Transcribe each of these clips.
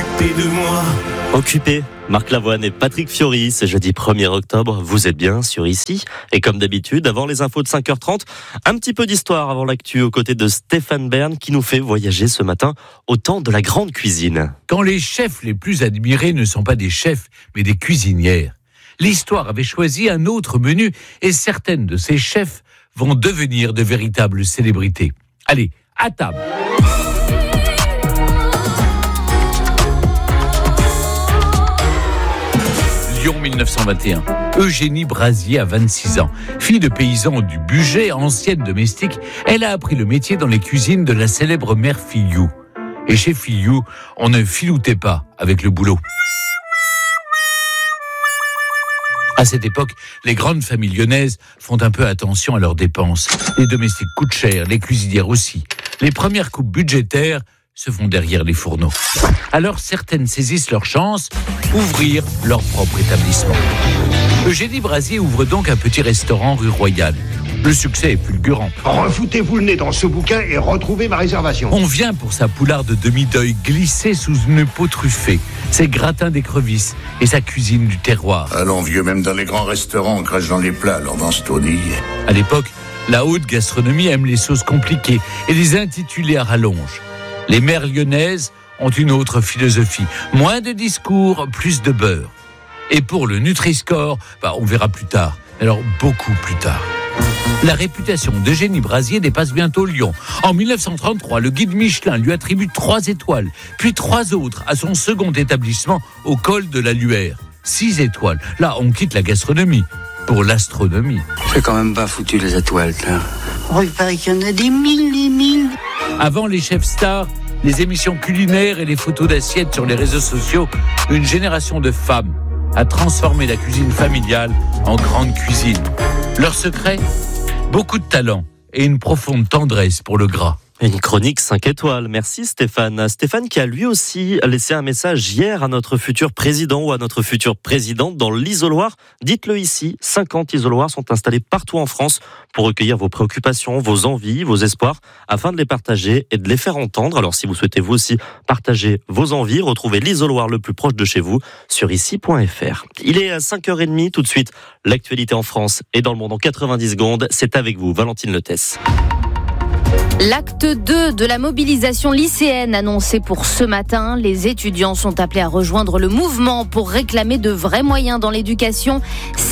occupé de moi. Occupé, Marc Lavoine et Patrick Fiori, c'est jeudi 1er octobre, vous êtes bien sur Ici. Et comme d'habitude, avant les infos de 5h30, un petit peu d'histoire avant l'actu aux côtés de Stéphane Bern qui nous fait voyager ce matin au temps de la grande cuisine. Quand les chefs les plus admirés ne sont pas des chefs, mais des cuisinières, l'histoire avait choisi un autre menu et certaines de ces chefs vont devenir de véritables célébrités. Allez, à table. Lyon 1921. Eugénie Brasier a 26 ans. Fille de paysan du Bugey, ancienne domestique, elle a appris le métier dans les cuisines de la célèbre mère Filiou. Et chez Filiou, on ne filoutait pas avec le boulot. À cette époque, les grandes familles lyonnaises font un peu attention à leurs dépenses. Les domestiques coûtent cher, les cuisinières aussi. Les premières coupes budgétaires se font derrière les fourneaux. Alors certaines saisissent leur chance, ouvrir leur propre établissement. Eugénie Brasier ouvre donc un petit restaurant rue Royale. Le succès est fulgurant. Refoutez-vous le nez dans ce bouquin et retrouvez ma réservation. On vient pour sa poularde de demi-deuil glissée sous une peau truffée, ses gratins d'écrevisses et sa cuisine du terroir. Allons vieux, même dans les grands restaurants, on crache dans les plats, alors dans ce taudis. À l'époque, la haute gastronomie aime les sauces compliquées et les intitulés à rallonge. Les mères lyonnaises ont une autre philosophie. Moins de discours, plus de beurre. Et pour le Nutri-Score, on verra plus tard. Alors, beaucoup plus tard. La réputation d'Eugénie Brasier dépasse bientôt Lyon. En 1933, le guide Michelin lui attribue 3 étoiles, puis 3 autres à son second établissement au col de la Luère. 6 étoiles. Là, on quitte la gastronomie pour l'astronomie. C'est quand même pas foutu les étoiles, là. Oh, il paraît qu'il y en a des mille. Avant les chefs stars, les émissions culinaires et les photos d'assiettes sur les réseaux sociaux, une génération de femmes a transformé la cuisine familiale en grande cuisine. Leur secret ? Beaucoup de talent et une profonde tendresse pour le gras. Une chronique 5 étoiles. Merci Stéphane. Stéphane qui a lui aussi laissé un message hier à notre futur président ou à notre future présidente dans l'isoloir. Dites-le ici, 50 isoloirs sont installés partout en France pour recueillir vos préoccupations, vos envies, vos espoirs, afin de les partager et de les faire entendre. Alors si vous souhaitez vous aussi partager vos envies, retrouvez l'isoloir le plus proche de chez vous sur ici.fr. Il est à 5h30, tout de suite, l'actualité en France et dans le monde en 90 secondes. C'est avec vous, Valentine Letès. L'acte 2 de la mobilisation lycéenne annoncée pour ce matin. Les étudiants sont appelés à rejoindre le mouvement pour réclamer de vrais moyens dans l'éducation.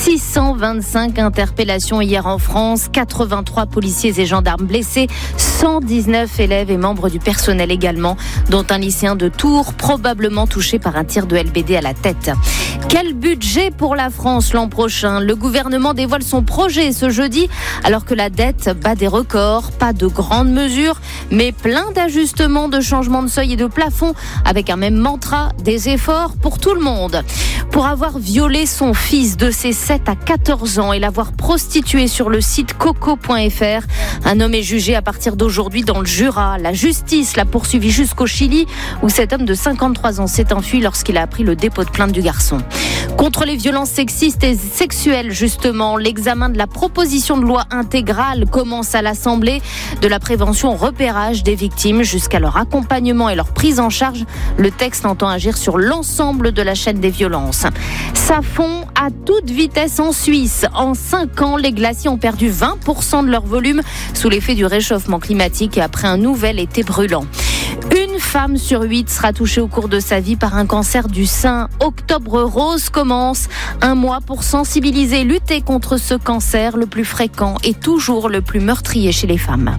625 interpellations hier en France, 83 policiers et gendarmes blessés, 119 élèves et membres du personnel également, dont un lycéen de Tours probablement touché par un tir de LBD à la tête. Quel budget pour la France l'an prochain ? Le gouvernement dévoile son projet ce jeudi alors que la dette bat des records. Pas de grandes mesures, mais plein d'ajustements, de changements de seuil et de plafond avec un même mantra, des efforts pour tout le monde. Pour avoir violé son fils de ses 7 à 14 ans et l'avoir prostitué sur le site coco.fr, un homme est jugé à partir d'aujourd'hui dans le Jura. La justice l'a poursuivi jusqu'au Chili où cet homme de 53 ans s'est enfui lorsqu'il a appris le dépôt de plainte du garçon. Contre les violences sexistes et sexuelles, justement, l'examen de la proposition de loi intégrale commence à l'Assemblée. De la prévention au repérage des victimes jusqu'à leur accompagnement et leur prise en charge, le texte entend agir sur l'ensemble de la chaîne des violences. Ça fond à toute vitesse en Suisse. En 5 ans, les glaciers ont perdu 20% de leur volume sous l'effet du réchauffement climatique et après un nouvel été brûlant. Une femme sur 8 sera touchée au cours de sa vie par un cancer du sein. Octobre rose commence. Un mois pour sensibiliser et lutter contre ce cancer le plus fréquent et toujours le plus meurtrier chez les femmes.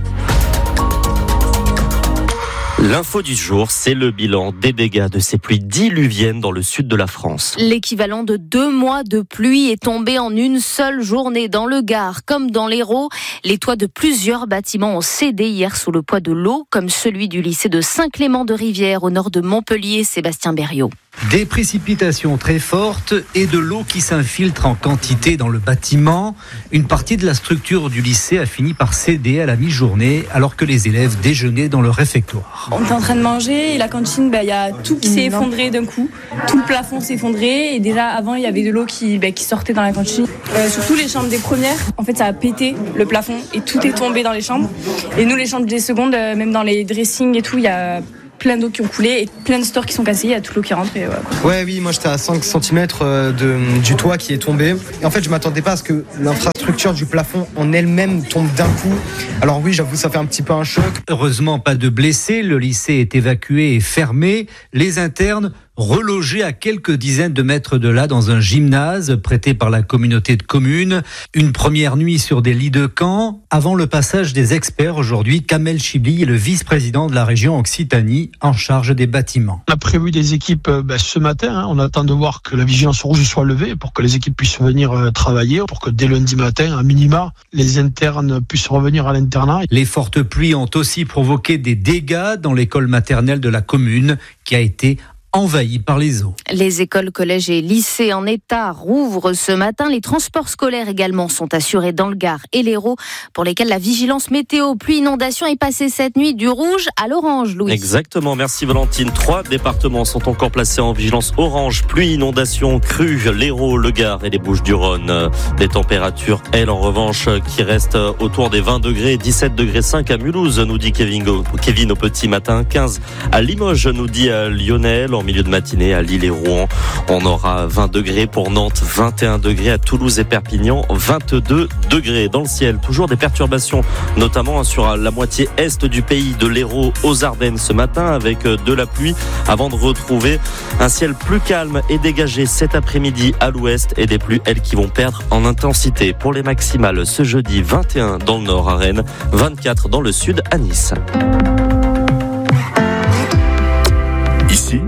L'info du jour, c'est le bilan des dégâts de ces pluies diluviennes dans le sud de la France. L'équivalent de 2 mois de pluie est tombé en une seule journée dans le Gard comme dans l'Hérault. Les toits de plusieurs bâtiments ont cédé hier sous le poids de l'eau, comme celui du lycée de Saint-Clément-de-Rivière au nord de Montpellier, Sébastien Berriot. Des précipitations très fortes et de l'eau qui s'infiltre en quantité dans le bâtiment. Une partie de la structure du lycée a fini par céder à la mi-journée alors que les élèves déjeunaient dans le réfectoire. On était en train de manger et la cantine, y a tout qui s'est effondré d'un coup. Tout le plafond s'est effondré et déjà avant il y avait de l'eau qui sortait dans la cantine. Surtout les chambres des premières, en fait ça a pété le plafond et tout est tombé dans les chambres. Et nous les chambres des secondes, même dans les dressings et tout, il y a plein d'eau qui ont coulé et plein de stores qui sont cassés, il y a toute l'eau qui rentre. Et ouais, oui, moi j'étais à 5 cm du toit qui est tombé. Et en fait, je m'attendais pas à ce que l'infrastructure du plafond en elle-même tombe d'un coup. Alors oui, j'avoue, ça fait un petit peu un choc. Heureusement, pas de blessés. Le lycée est évacué et fermé. Les internes relogés à quelques dizaines de mètres de là dans un gymnase prêté par la communauté de communes. Une première nuit sur des lits de camp avant le passage des experts aujourd'hui. Kamel Chibli est le vice-président de la région Occitanie en charge des bâtiments. On a prévu des équipes ce matin. On attend de voir que la vigilance rouge soit levée pour que les équipes puissent venir travailler, pour que dès lundi matin, à minima, les internes puissent revenir à l'internat. Les fortes pluies ont aussi provoqué des dégâts dans l'école maternelle de la commune qui a été envahis par les eaux. Les écoles, collèges et lycées en état rouvrent ce matin. Les transports scolaires également sont assurés dans le Gard et l'Hérault, pour lesquels la vigilance météo pluie inondation est passée cette nuit du rouge à l'orange, Louis. Exactement, merci Valentine. 3 départements sont encore placés en vigilance orange, pluie, inondation, crue, l'Hérault, le Gard et les Bouches-du-Rhône. Des températures, elles, en revanche, qui restent autour des 20 degrés, 17 degrés 5 à Mulhouse, nous dit Kevin au petit matin, 15 à Limoges, nous dit Lionel. En milieu de matinée, à Lille et Rouen, on aura 20 degrés pour Nantes, 21 degrés à Toulouse et Perpignan, 22 degrés. Dans le ciel, toujours des perturbations, notamment sur la moitié est du pays, de l'Hérault aux Ardennes ce matin, avec de la pluie, avant de retrouver un ciel plus calme et dégagé cet après-midi à l'ouest, et des pluies, elles, qui vont perdre en intensité. Pour les maximales, ce jeudi, 21 dans le nord à Rennes, 24 dans le sud à Nice. Ici,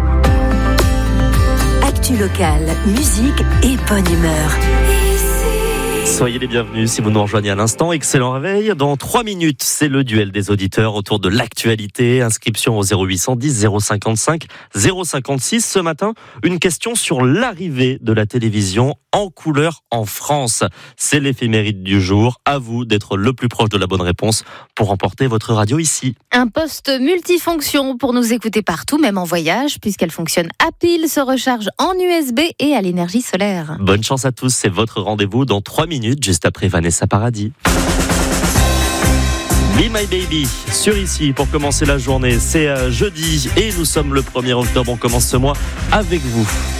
actu locale, musique et bonne humeur. Soyez les bienvenus si vous nous rejoignez à l'instant. Excellent réveil. Dans 3 minutes, c'est le duel des auditeurs autour de l'actualité. Inscription au 0810 055 056. Ce matin, une question sur l'arrivée de la télévision en couleur en France. C'est l'éphéméride du jour. À vous d'être le plus proche de la bonne réponse pour remporter votre radio ici. Un poste multifonction pour nous écouter partout, même en voyage, puisqu'elle fonctionne à pile, se recharge en USB et à l'énergie solaire. Bonne chance à tous. C'est votre rendez-vous dans 3 minutes, juste après Vanessa Paradis. Be My Baby, sur Ici, pour commencer la journée. C'est jeudi et nous sommes le 1er octobre. On commence ce mois avec vous.